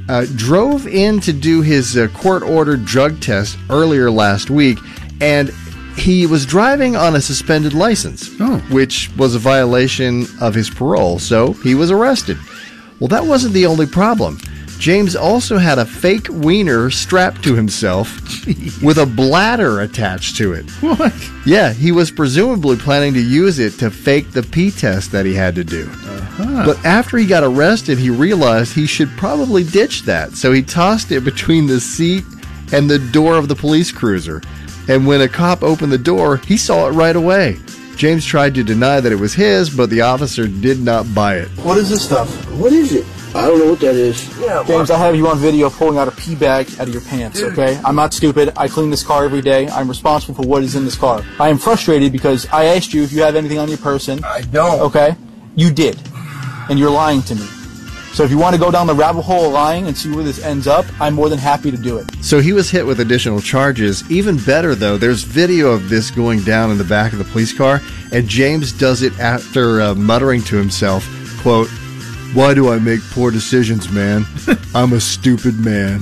drove in to do his court-ordered drug test earlier last week, and he was driving on a suspended license, which was a violation of his parole, so he was arrested. Well, that wasn't the only problem. James also had a fake wiener strapped to himself with a bladder attached to it. What? Yeah, he was presumably planning to use it to fake the pee test that he had to do. But after he got arrested, he realized he should probably ditch that, so he tossed it between the seat and the door of the police cruiser. And when a cop opened the door, he saw it right away. James tried to deny that it was his, but the officer did not buy it. What is this stuff? What is it? I don't know what that is. Yeah, James, I have you on video pulling out a pee bag out of your pants, okay? I'm not stupid. I clean this car every day. I'm responsible for what is in this car. I am frustrated because I asked you if you have anything on your person. I don't. Okay? You did. And you're lying to me. So if you want to go down the rabbit hole of lying and see where this ends up, I'm more than happy to do it. So he was hit with additional charges. Even better, though, there's video of this going down in the back of the police car, and James does it after muttering to himself, quote, "Why do I make poor decisions, man? I'm a stupid man."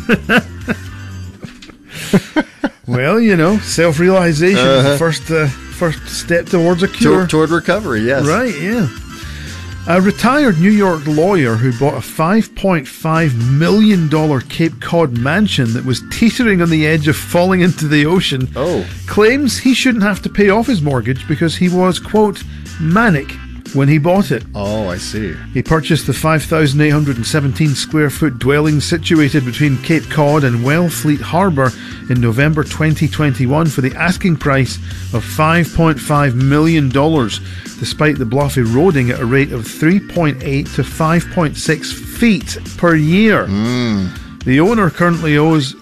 Well, you know, self-realization is the first step towards a cure. Toward recovery, yes. Right, yeah. A retired New York lawyer who bought a $5.5 million Cape Cod mansion that was teetering on the edge of falling into the ocean claims he shouldn't have to pay off his mortgage because he was, quote, manic when he bought it. Oh, I see. He purchased the 5,817 square foot dwelling situated between Cape Cod and Wellfleet Harbour in November 2021 for the asking price of $5.5 million, despite the bluff eroding at a rate of 3.8 to 5.6 feet per year. The owner currently owes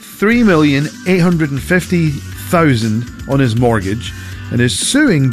$3,850,000 on his mortgage and is suing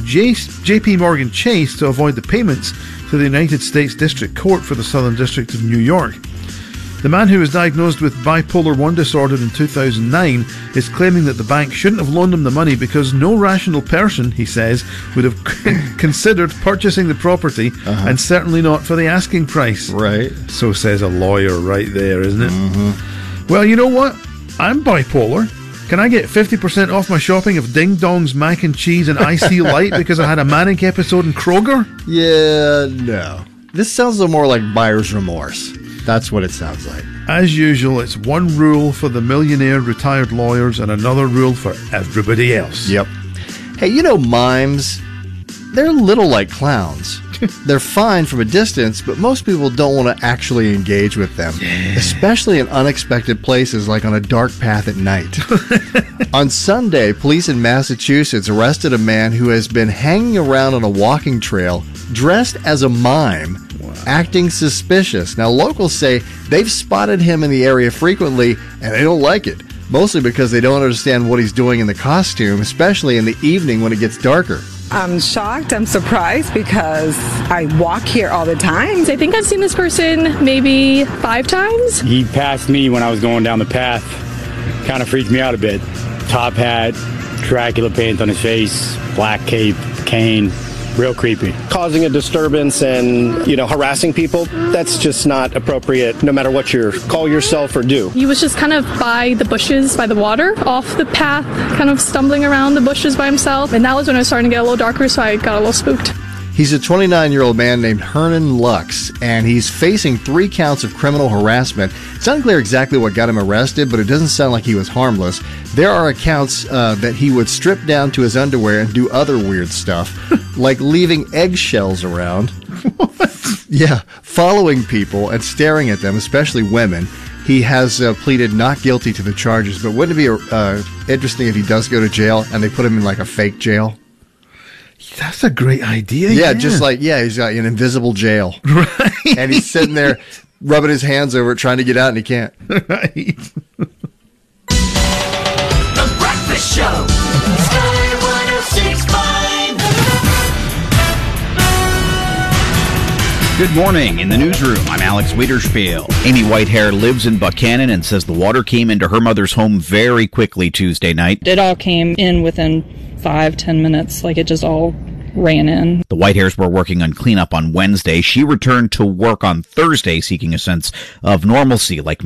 JP Morgan Chase to avoid the payments to the United States District Court for the Southern District of New York. The man, who was diagnosed with bipolar 1 disorder in 2009, is claiming that the bank shouldn't have loaned him the money because no rational person, he says, would have considered purchasing the property, and certainly not for the asking price. Right. So says a lawyer right there, isn't it? Well, you know what? I'm bipolar. Can I get 50% off my shopping of Ding Dong's mac and cheese and IC Light because I had a manic episode in Kroger? Yeah, no. This sounds a little more like buyer's remorse. That's what it sounds like. As usual, it's one rule for the millionaire retired lawyers and another rule for everybody else. Yep. Hey, you know mimes, they're a little like clowns. They're fine from a distance, but most people don't want to actually engage with them, especially in unexpected places like on a dark path at night. On Sunday, police in Massachusetts arrested a man who has been hanging around on a walking trail dressed as a mime, acting suspicious. Now, locals say they've spotted him in the area frequently, and they don't like it, mostly because they don't understand what he's doing in the costume, especially in the evening when it gets darker. I'm shocked. I'm surprised because I walk here all the time. I think I've seen this person maybe 5 times. He passed me when I was going down the path. Kind of freaked me out a bit. Top hat, Dracula paint on his face, black cape, cane. Real creepy. Causing a disturbance and, harassing people, that's just not appropriate no matter what you call yourself or do. He was just kind of by the bushes, by the water, off the path, kind of stumbling around the bushes by himself. And that was when it was starting to get a little darker, so I got a little spooked. He's a 29-year-old man named Hernan Lux, and he's facing 3 counts of criminal harassment. It's unclear exactly what got him arrested, but it doesn't sound like he was harmless. There are accounts that he would strip down to his underwear and do other weird stuff, like leaving eggshells around. Yeah, following people and staring at them, especially women. He has pleaded not guilty to the charges, but wouldn't it be interesting if he does go to jail and they put him in like a fake jail? That's a great idea. Yeah, just like, he's got an invisible jail. Right. And he's sitting there rubbing his hands over it, trying to get out, and he can't. Right. The Breakfast Show. Sky 106.5. Good morning. In the newsroom, I'm Alex Wiederspiel. Amy Whitehair lives in Buchanan and says the water came into her mother's home very quickly Tuesday night. It all came in within 5-10 minutes, like it just all ran in. The Whitehairs were working on cleanup on Wednesday. She returned to work on Thursday, seeking a sense of normalcy, like